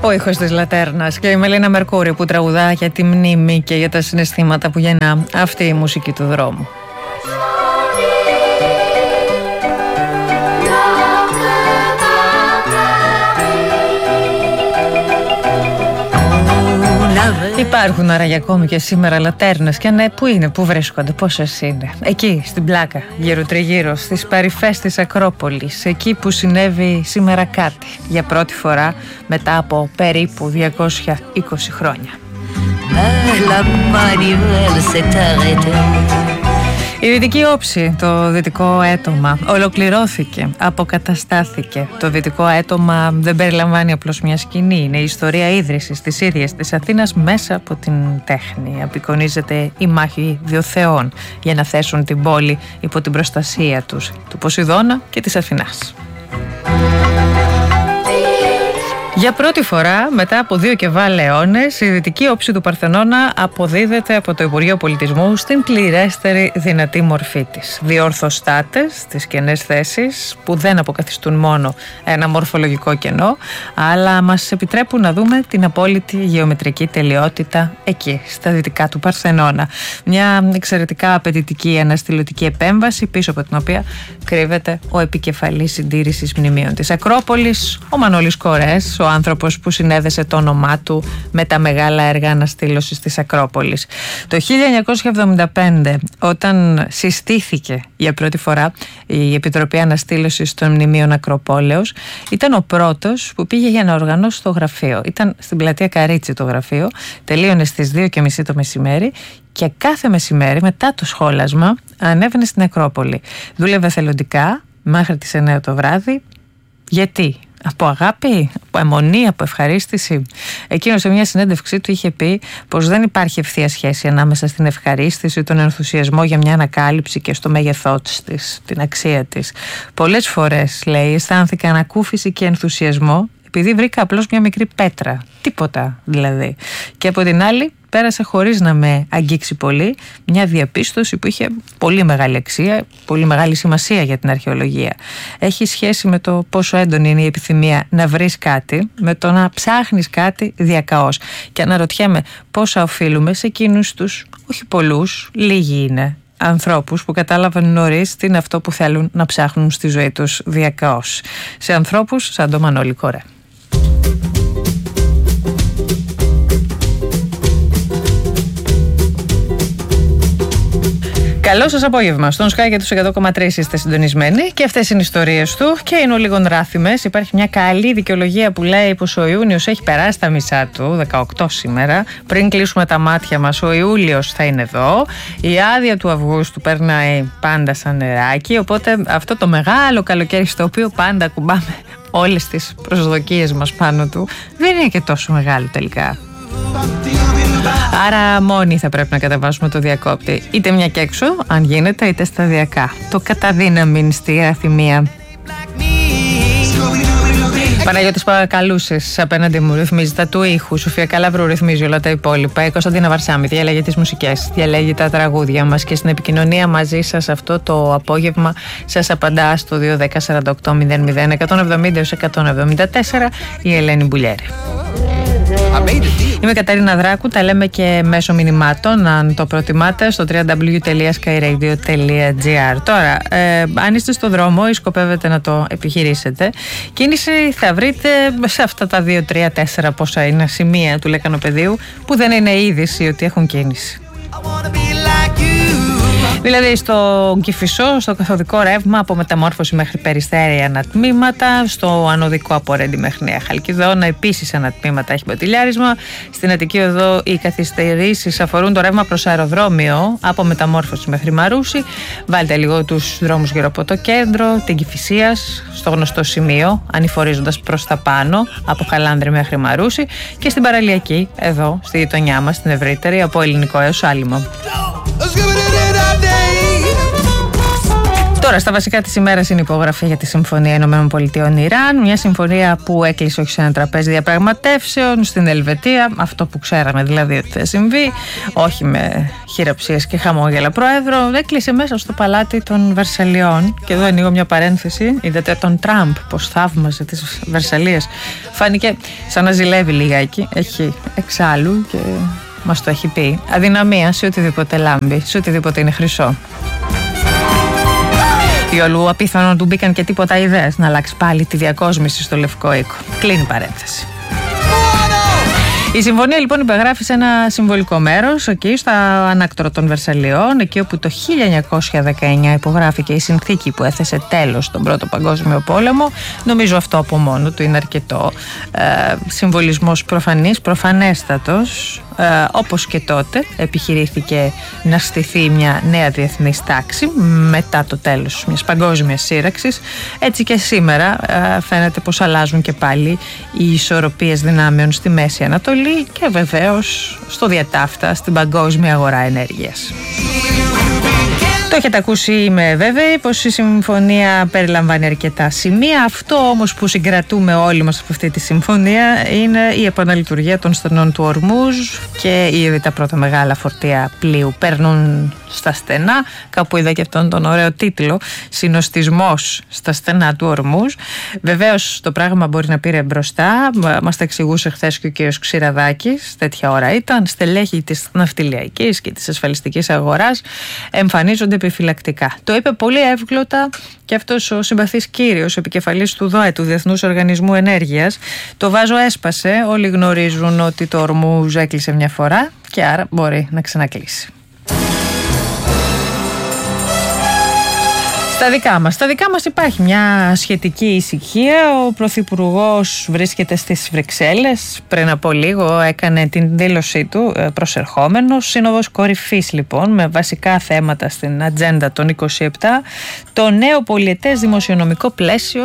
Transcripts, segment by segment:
Ο ήχος της Λατέρνας και η Μελίνα Μερκούρη που τραγουδά για τη μνήμη και για τα συναισθήματα που γεννά αυτή η μουσική του δρόμου. Υπάρχουν άραγε ακόμη και σήμερα λατέρνες και ναι, πού είναι, πού βρίσκονται, πόσες είναι? Εκεί στην πλάκα, γύρω τριγύρω, στις παρυφές της Ακρόπολης, εκεί που συνέβη σήμερα κάτι για πρώτη φορά μετά από περίπου 220 χρόνια. Η δυτική όψη, το δυτικό έτομα, ολοκληρώθηκε, αποκαταστάθηκε. Το δυτικό έτομα δεν περιλαμβάνει απλώς μια σκηνή. Είναι η ιστορία ίδρυσης της ίδιας της Αθήνας μέσα από την τέχνη. Απεικονίζεται η μάχη δύο θεών για να θέσουν την πόλη υπό την προστασία τους, του Ποσειδώνα και της Αθηνάς. Για πρώτη φορά, μετά από 2 και βάλε αιώνες, η δυτική όψη του Παρθενώνα αποδίδεται από το Υπουργείο Πολιτισμού στην πληρέστερη δυνατή μορφή της. 2 ορθοστάτες στις κενές θέσεις που δεν αποκαθιστούν μόνο ένα μορφολογικό κενό, αλλά μας επιτρέπουν να δούμε την απόλυτη γεωμετρική τελειότητα εκεί, στα δυτικά του Παρθενώνα. Μια εξαιρετικά απαιτητική αναστηλωτική επέμβαση, πίσω από την οποία κρύβεται ο επικεφαλής συντήρησης μνημείων της Ακρόπολης, ο Μανώλης Κορές, ο άνθρωπος που συνέδεσε το όνομά του με τα μεγάλα έργα αναστήλωσης της Ακρόπολης. Το 1975, όταν συστήθηκε για πρώτη φορά η Επιτροπή Αναστήλωσης των Μνημείων Ακροπόλεως, ήταν ο πρώτος που πήγε για να οργανώσει το γραφείο. Ήταν στην πλατεία Καρίτσι το γραφείο, τελείωνε στις 2:30 το μεσημέρι και κάθε μεσημέρι μετά το σχόλασμα ανέβαινε στην Ακρόπολη. Δούλευε εθελοντικά μέχρι τις 9 το βράδυ. Γιατί? Από αγάπη, από αιμονή, από ευχαρίστηση? Εκείνος σε μια συνέντευξή του είχε πει πως δεν υπάρχει ευθεία σχέση ανάμεσα στην ευχαρίστηση, τον ενθουσιασμό για μια ανακάλυψη και στο μέγεθό της, την αξία της. Πολλές φορές, λέει, αισθάνθηκα ανακούφιση και ενθουσιασμό επειδή βρήκα απλώς μια μικρή πέτρα, τίποτα δηλαδή. Και από την άλλη πέρασε χωρίς να με αγγίξει πολύ μια διαπίστωση που είχε πολύ μεγάλη αξία, πολύ μεγάλη σημασία για την αρχαιολογία. Έχει σχέση με το πόσο έντονη είναι η επιθυμία να βρεις κάτι, με το να ψάχνεις κάτι διακαώς. Και αναρωτιέμαι πόσα οφείλουμε σε εκείνους τους, όχι πολλούς, λίγοι είναι, ανθρώπους που κατάλαβαν νωρίς τι είναι αυτό που θέλουν να ψάχνουν στη ζωή τους διακαώς. Σε ανθρώπους σαν το Μανώλη Κορέ. Καλό σας απόγευμα. Στον Sky και τους 100,3 είστε συντονισμένοι και αυτές είναι οι ιστορίες του και είναι λίγο ράθιμες. Υπάρχει μια καλή δικαιολογία που λέει πως ο Ιούνιος έχει περάσει τα μισά του, 18 σήμερα. Πριν κλείσουμε τα μάτια μας, ο Ιούλιος θα είναι εδώ. Η άδεια του Αυγούστου περνάει πάντα σαν νεράκι. Οπότε αυτό το μεγάλο καλοκαίρι, στο οποίο πάντα ακουμπάμε όλες τις προσδοκίες μας πάνω του, δεν είναι και τόσο μεγάλο τελικά. Άρα μόνοι θα πρέπει να κατεβάσουμε το διακόπτη, είτε μια και έξω, αν γίνεται, είτε σταδιακά. Το καταδύναμιν στη Αθημία. Παναγιώτης Παπακαλούσης απέναντι μου ρυθμίζει τα του ήχου. Σοφία Καλαβρού ρυθμίζει όλα τα υπόλοιπα. Η Κωνσταντίνα Βαρσάμι διαλέγει τις μουσικές, διαλέγει τα τραγούδια μας και στην επικοινωνία μαζί σας αυτό το απόγευμα σας απαντά στο 210-48-00-170-174 η Ελένη Μπουλιέρη. Είμαι η Καταρίνα Δράκου, τα λέμε και μέσω μηνυμάτων, αν το προτιμάτε, στο www.skyradio.gr. Τώρα, αν είστε στο δρόμο ή σκοπεύετε να το επιχειρήσετε, κίνηση θα βρείτε σε αυτά τα 2, 3, 4 πόσα είναι σημεία του Λεκανοπεδίου που δεν είναι είδηση ότι έχουν κίνηση. Δηλαδή στο Κηφισό, στο καθοδικό ρεύμα από Μεταμόρφωση μέχρι Περιστέρη ανατμήματα, στο ανωδικό από Ρέντι μέχρι Νέα Χαλκιδόνα επίσης ανατμήματα έχει μποτιλιάρισμα. Στην Αττική Οδό οι καθυστερήσεις αφορούν το ρεύμα προς αεροδρόμιο από Μεταμόρφωση μέχρι Μαρούσι. Βάλτε λίγο τους δρόμους γύρω από το κέντρο, την Κηφισίας, στο γνωστό σημείο, ανηφορίζοντας προς τα πάνω από Χαλάνδρη μέχρι Μαρούσι και στην παραλιακή, εδώ στη γειτονιά μας, στην ευρύτερη, από Ελληνικό έως Άλυμο. Τώρα, στα βασικά της ημέρας είναι η υπογραφή για τη Συμφωνία ΗΠΑ-Ιράν. Μια συμφωνία που έκλεισε όχι σε ένα τραπέζι διαπραγματεύσεων στην Ελβετία, αυτό που ξέραμε δηλαδή ότι θα συμβεί, όχι με χειραψίες και χαμόγελα προέδρο, έκλεισε μέσα στο παλάτι των Βερσαλιών. Και εδώ ανοίγω μια παρένθεση. Είδατε τον Τραμπ πως θαύμαζε τις Βερσαλίες? Φάνηκε σαν να ζηλεύει λιγάκι. Έχει εξάλλου και μας το έχει πει. Αδυναμία σε οτιδήποτε λάμπει, σε οτιδήποτε είναι χρυσό. Διόλου απίθανο του μπήκαν και τίποτα ιδέες να αλλάξει πάλι τη διακόσμηση στο Λευκό Οίκο. Κλείνει παρένθεση. Η συμφωνία λοιπόν υπεγράφει σε ένα συμβολικό μέρος, εκεί στα ανάκτορα των Βερσαλιών, εκεί όπου το 1919 υπογράφηκε η συνθήκη που έθεσε τέλος στον Πρώτο Παγκόσμιο Πόλεμο. Νομίζω αυτό από μόνο του είναι αρκετό. Συμβολισμός προφανέστατος. Όπως και τότε επιχειρήθηκε να στηθεί μια νέα διεθνής τάξη μετά το τέλος μιας παγκόσμιας σύραξης. Έτσι και σήμερα φαίνεται πως αλλάζουν και πάλι οι ισορροπίες δυνάμεων στη Μέση Ανατολή και βεβαίως στο διατάφτα στην παγκόσμια αγορά ενέργειας. Το έχετε ακούσει, είμαι βέβαιη, πως η συμφωνία περιλαμβάνει αρκετά σημεία. Αυτό όμως που συγκρατούμε όλοι μας από αυτή τη συμφωνία είναι η επαναλειτουργία των στενών του Ορμούζ και ήδη τα πρώτα μεγάλα φορτία πλοίου παίρνουν στα στενά. Κάπου είδα και αυτόν τον ωραίο τίτλο, «Συνοστισμός στα στενά του Ορμούζ». Βεβαίως το πράγμα μπορεί να πήρε μπροστά. Μας τα εξηγούσε χθες και ο κύριος Ξηραδάκης. Τέτοια ώρα ήταν. Στελέχη της ναυτιλιακής και της ασφαλιστικής αγοράς εμφανίζονται επιφυλακτικά. Το είπε πολύ εύγλωτα και αυτός ο συμπαθής κύριος, επικεφαλής του ΔΟΕ, του Διεθνούς Οργανισμού Ενέργειας. Το βάζο έσπασε. Όλοι γνωρίζουν ότι το Ορμούζ έκλεισε μια φορά και άρα μπορεί να ξανακλείσει. Στα δικά μας υπάρχει μια σχετική ησυχία. Ο Πρωθυπουργός βρίσκεται στις Βρυξέλλες. Πριν από λίγο έκανε την δήλωσή του προσερχόμενος. Σύνοδος κορυφής λοιπόν με βασικά θέματα στην ατζέντα των 27. Το νέο πολιετές δημοσιονομικό πλαίσιο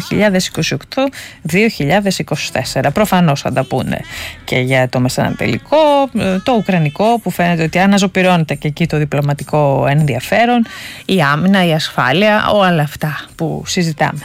2028-2024. Προφανώς θα τα πούνε και για το μεσανατολικό, το ουκρανικό που φαίνεται ότι αναζωπυρώνεται και εκεί το διπλωματικό ενδιαφέρον, η άμυνα, η ασφάλεια, όλα αυτά που συζητάμε.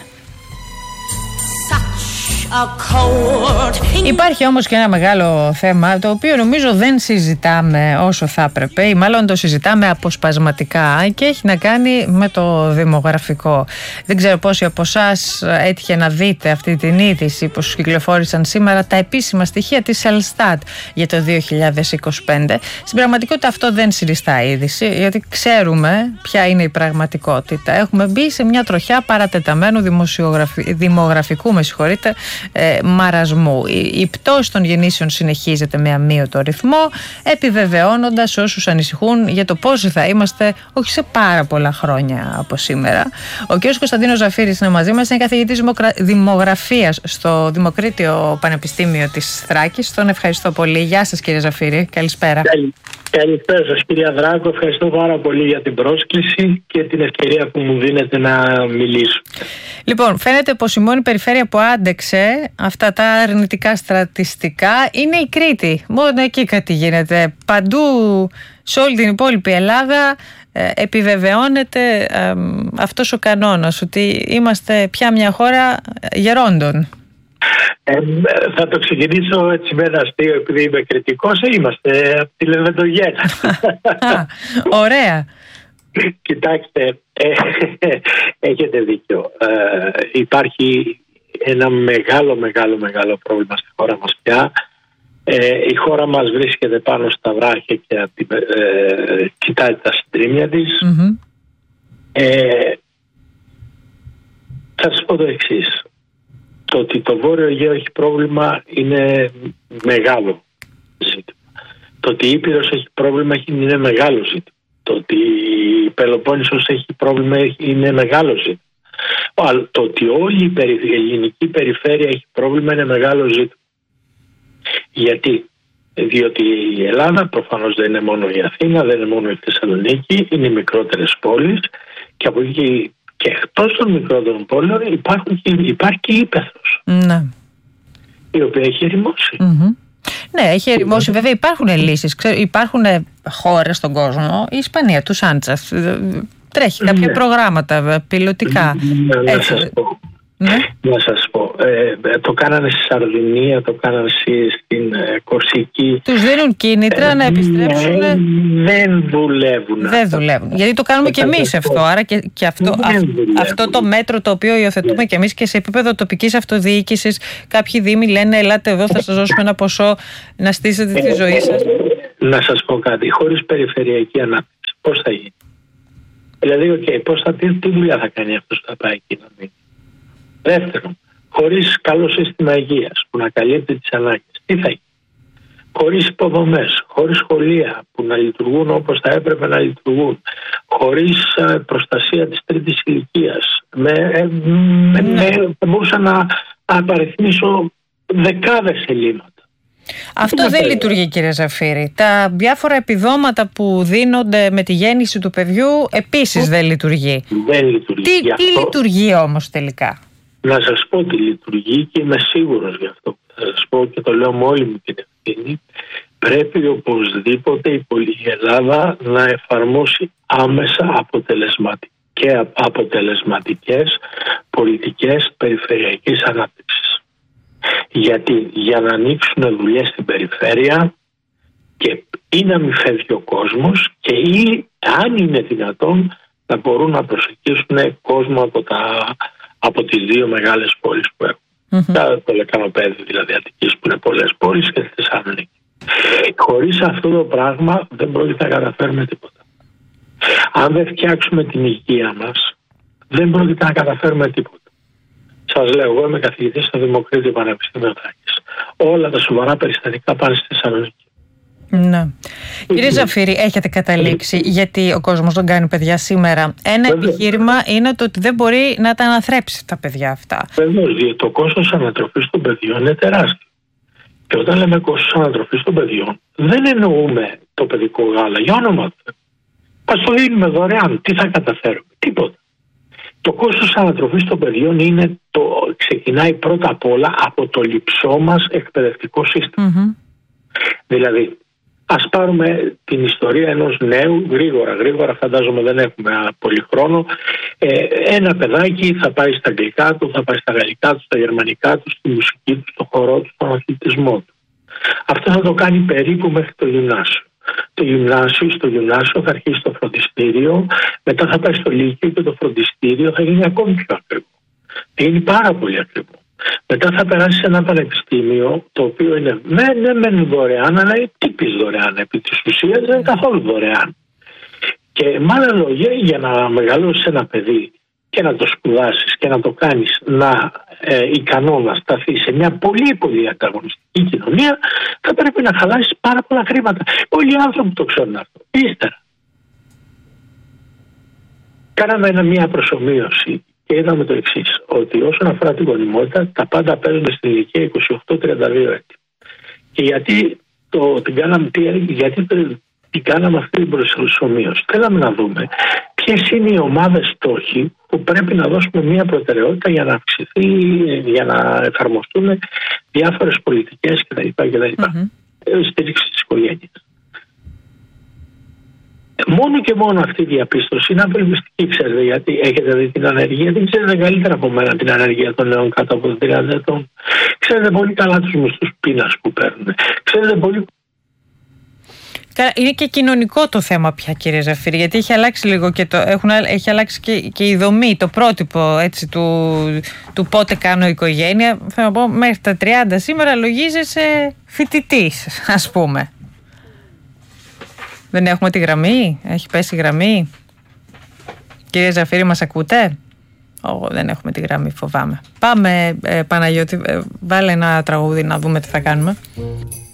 Υπάρχει όμως και ένα μεγάλο θέμα, το οποίο νομίζω δεν συζητάμε όσο θα έπρεπε ή μάλλον το συζητάμε αποσπασματικά και έχει να κάνει με το δημογραφικό. Δεν ξέρω πόσοι από εσάς έτυχε να δείτε αυτή την είδηση που κυκλοφόρησαν σήμερα τα επίσημα στοιχεία της Ελστάτ για το 2025. Στην πραγματικότητα αυτό δεν συνιστά είδηση, γιατί ξέρουμε ποια είναι η πραγματικότητα. Έχουμε μπει σε μια τροχιά παρατεταμένου δημογραφικού, μαρασμού. Η πτώση των γεννήσεων συνεχίζεται με αμύωτο ρυθμό, επιβεβαιώνοντας όσους ανησυχούν για το πώς θα είμαστε όχι σε πάρα πολλά χρόνια από σήμερα. Ο κ. Κωνσταντίνος Ζαφύρης είναι μαζί μας, είναι καθηγητής δημογραφίας στο Δημοκρίτιο Πανεπιστήμιο της Θράκης. Τον ευχαριστώ πολύ. Γεια σας κύριε Ζαφύρη, καλησπέρα. Καλησπέρα σας κυρία Δράκο, ευχαριστώ πάρα πολύ για την πρόσκληση και την ευκαιρία που μου δίνετε να μιλήσω. Λοιπόν, φαίνεται πως η μόνη περιφέρεια που άντεξε αυτά τα αρνητικά στατιστικά είναι η Κρήτη. Μόνο εκεί κάτι γίνεται. Παντού σε όλη την υπόλοιπη Ελλάδα επιβεβαιώνεται αυτός ο κανόνας ότι είμαστε πια μια χώρα γερόντων. Θα το ξεκινήσω έτσι με ένα αστείο, επειδή είμαι κριτικός. Είμαστε από τη Λεβεντογένα. Ωραία. Κοιτάξτε, έχετε δίκιο. Υπάρχει ένα μεγάλο πρόβλημα στη χώρα μας πια. Η χώρα μας βρίσκεται πάνω στα βράχια και κοιτάει τα συντρίμμια της. Θα σας πω το εξής. Το ότι το Βόρειο Αιγαίο έχει πρόβλημα είναι μεγάλο ζήτημα. Το ότι η Ήπειρος έχει πρόβλημα είναι μεγάλο ζήτημα. Το ότι η Πελοπόννησος έχει πρόβλημα είναι μεγάλο ζήτημα. Το ότι όλη η ελληνική περιφέρεια έχει πρόβλημα είναι μεγάλο ζήτημα. Γιατί? Διότι η Ελλάδα προφανώς δεν είναι μόνο η Αθήνα, δεν είναι μόνο η Θεσσαλονίκη, είναι οι μικρότερες πόλεις και από εκεί και εκτός των μικρότερων πόλεων υπάρχει και η Ήπεθρος, η οποία έχει ερημώσει. Ναι, έχει ερημώσει. Βέβαια υπάρχουν λύσεις. Υπάρχουν χώρες στον κόσμο, η Ισπανία, του Σάντσεφ, Τρέχει κάποια προγράμματα πιλωτικά. Να σας πω, το κάνανε στη Σαρδινία, το κάνανε στην Κορσική. Τους δίνουν κίνητρα να επιστρέψουν. Δεν δουλεύουν. Δεν δουλεύουν. Γιατί το κάνουμε και εμείς αυτό. Άρα και αυτό το μέτρο το οποίο υιοθετούμε και εμείς και σε επίπεδο τοπικής αυτοδιοίκησης. Κάποιοι δήμοι λένε ελάτε εδώ, θα σας δώσουμε ένα ποσό να στήσετε τη ζωή σας. Να σας πω κάτι, χωρίς περιφερειακή ανάπτυξη πώς θα γίνει? Δηλαδή, τι δουλειά θα κάνει αυτός που θα πάει εκεί να μείνει? Δεύτερον, χωρίς καλό σύστημα υγείας που να καλύπτει τις ανάγκες, τι θα γίνει? Χωρίς υποδομές, χωρίς σχολεία που να λειτουργούν όπως θα έπρεπε να λειτουργούν, χωρίς προστασία της τρίτης ηλικίας. Μπορούσα να απαριθμίσω δεκάδες ελλείμματα. Αυτό δεν λειτουργεί, κύριε Ζαφύρη. Τα διάφορα επιδόματα που δίνονται με τη γέννηση του παιδιού επίσης δεν λειτουργεί. Δεν λειτουργεί. Τι λειτουργεί όμως τελικά? Να σας πω τι λειτουργεί και είμαι σίγουρος γι' αυτό που θα σας πω και το λέω με όλη μου την ευθύνη. Πρέπει οπωσδήποτε η Ελλάδα να εφαρμόσει άμεσα αποτελεσματικές πολιτικές περιφερειακής ανάπτυξης. Γιατί για να ανοίξουν δουλειές στην περιφέρεια και ή να μην φεύγει ο κόσμος και ή αν είναι δυνατόν να μπορούν να προσελκύσουν κόσμο από τις δύο μεγάλες πόλεις που έχουν. Το Λεκανοπέδιο δηλαδή Αττικής που είναι πολλές πόλεις και τη Θεσσαλονίκη. Χωρίς αυτό το πράγμα δεν πρόκειται να καταφέρουμε τίποτα. Αν δεν φτιάξουμε την υγεία μας δεν πρόκειται να καταφέρουμε τίποτα. Σας λέω, εγώ είμαι καθηγητής στο Δημοκρίτιο Πανεπιστήμιο Θράκης. Όλα τα σοβαρά περιστατικά πάνε στη Θεσσαλονίκη. Ναι. Κύριε Ζαφύρη, έχετε καταλήξει γιατί ο κόσμος δεν κάνει παιδιά σήμερα? Ένα επιχείρημα είναι το ότι δεν μπορεί να τα αναθρέψει τα παιδιά αυτά. Βεβαίως, διότι το κόστος ανατροφής των παιδιών είναι τεράστιο. Και όταν λέμε κόστος ανατροφής των παιδιών, δεν εννοούμε το παιδικό γάλα, για όνομα του. Ας το δίνουμε δωρεάν, τι θα καταφέρουμε? Τίποτα. Το κόστος ανατροφής των παιδιών ξεκινάει πρώτα απ' όλα από το λειψό μας εκπαιδευτικό σύστημα. Δηλαδή, ας πάρουμε την ιστορία ενός νέου, γρήγορα, φαντάζομαι δεν έχουμε πολύ χρόνο. Ένα παιδάκι θα πάει στα αγγλικά του, θα πάει στα γαλλικά του, στα γερμανικά του, στη μουσική του, στο χορό του, στον αθλητισμό του. Αυτό θα το κάνει περίπου μέχρι το γυμνάσιο. Στο γυμνάσιο θα αρχίσει το φροντιστήριο, μετά θα πάει στο λύκειο και το φροντιστήριο θα γίνει ακόμη πιο ακριβό. Θα γίνει πάρα πολύ ακριβό. Μετά θα περάσει σε ένα πανεπιστήμιο το οποίο είναι μεν δωρεάν, αλλά είναι τύπης δωρεάν. Επί της ουσίας δεν είναι καθόλου δωρεάν. Και με άλλα λόγια, για να μεγαλώσεις ένα παιδί και να το σπουδάσεις και να το κάνεις ικανό να σταθεί σε μια πολύ πολύ ανταγωνιστική κοινωνία, θα πρέπει να χαλάσεις πάρα πολλά χρήματα. Όλοι οι άνθρωποι το ξέρουν αυτό. Ύστερα κάναμε μια προσομοίωση και είδαμε το εξής, ότι όσον αφορά την γονιμότητα, τα πάντα παίζονται στην ηλικία 28-32 έτη. Και γιατί την κάναμε αυτή την προσομοίωση? Θέλαμε να δούμε ποιες είναι οι ομάδες στόχοι που πρέπει να δώσουμε μια προτεραιότητα για να αυξηθεί, για να εφαρμοστούν διάφορες πολιτικές κτλ. Στήριξη της οικογένειας. Μόνο και μόνο αυτή η διαπίστωση είναι απελπιστική, ξέρετε, γιατί έχετε δει την ανεργία, δεν ξέρετε καλύτερα από μένα την ανεργία των νέων κάτω από 30 ετών. Ξέρετε πολύ καλά τους μισθούς πείνας που παίρνουν. Ξέρετε πολύ. Είναι και κοινωνικό το θέμα πια, κύριε Ζαφύρη, γιατί έχει αλλάξει λίγο και έχει αλλάξει και η δομή, το πρότυπο έτσι, του πότε κάνω οικογένεια. Θέλω να πω, μέχρι τα 30 σήμερα λογίζεσαι φοιτητής, ας πούμε. Δεν έχουμε τη γραμμή, έχει πέσει η γραμμή. Κύριε Ζαφύρη, μας ακούτε? Δεν έχουμε τη γραμμή, φοβάμαι. Πάμε, Παναγιώτη, βάλε ένα τραγούδι να δούμε τι θα κάνουμε.